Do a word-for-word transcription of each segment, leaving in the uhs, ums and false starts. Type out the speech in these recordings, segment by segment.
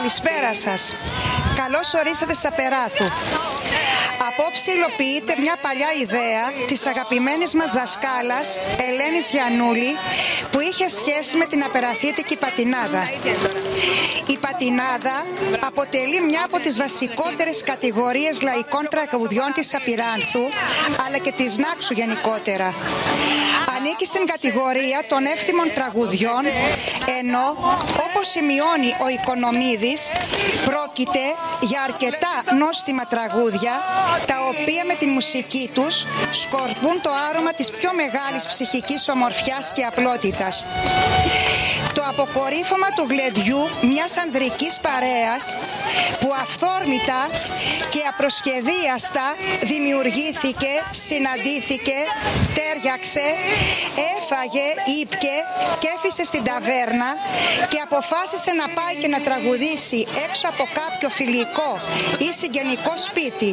Καλησπέρα σας. Καλώς ορίσατε στα Περάθου. Απόψε υλοποιείται μια παλιά ιδέα της αγαπημένης μας δασκάλας Ελένης Γιαννούλη, που είχε σχέση με την απεραθήτικη πατινάδα. Η πατινάδα αποτελεί μια από τις βασικότερες κατηγορίες λαϊκών τραγουδιών της Απειράνθου, αλλά και της Νάξου γενικότερα. Ανήκει στην κατηγορία των εύθυμων τραγουδιών, ενώ, όπως σημειώνει ο Οικονομίδης, πρόκειται για αρκετά νόστιμα τραγούδια, τα οποία με τη μουσική τους σκορπούν το άρωμα της πιο μεγάλης ψυχικής ομορφιάς και απλότητας. Το αποκορύφωμα του γλεντιού μιας ανδρικής παρέας, που αυθόρμητα και απροσχεδίαστα δημιουργήθηκε, συναντήθηκε, τέριαξε, έφαγε, ήπιε και έφυσε στην ταβέρνα και αποφάσισε να πάει και να τραγουδήσει έξω από κάποιο φιλικό ή συγγενικό σπίτι.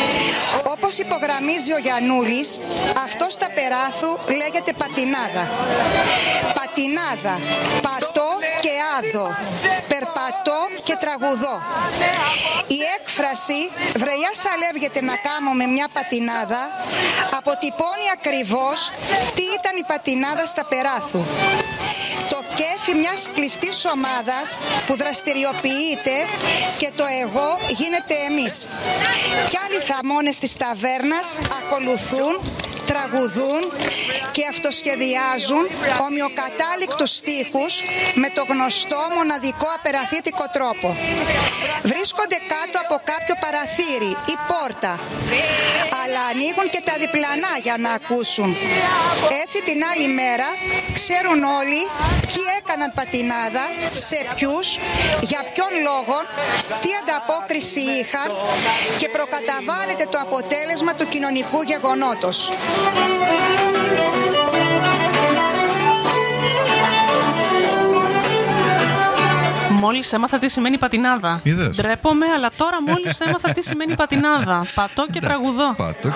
Όπως υπογραμμίζει ο Γιαννούλης, αυτό στα Περάθου λέγεται πατινάδα. Πατινάδα, πατώ και άδω, περπατώ και τραγουδώ. Η έκφραση «βρειά σαλεύγεται να κάνω με μια πατινάδα» αποτυπώνει ακριβώς τι ήταν η πατινάδα στα Περάθου. Το κέφι μιας κλειστής ομάδας που δραστηριοποιείται και το εγώ γίνεται εμείς. Κι άλλοι θαμώνες της ταβέρνας ακολουθούν, τραγουδούν και αυτοσχεδιάζουν ομοιοκατάληκτους στίχους με το γνωστό μοναδικό απεραθήτικο τρόπο. Βρίσκονται κάτω από κάποιο παραθύρι ή πόρτα, αλλά ανοίγουν και τα διπλανά για να ακούσουν. Έτσι την άλλη μέρα ξέρουν όλοι ποιοι έκαναν πατινάδα, σε ποιους, για ποιον λόγο, τι ανταπόκριση είχαν, και προκαταβάλλεται το αποτέλεσμα του κοινωνικού γεγονότος. Μόλις έμαθα τι σημαίνει πατινάδα. Είδες. Ντρέπομαι, αλλά τώρα μόλις έμαθα τι σημαίνει πατινάδα. Πατώ και τραγουδώ.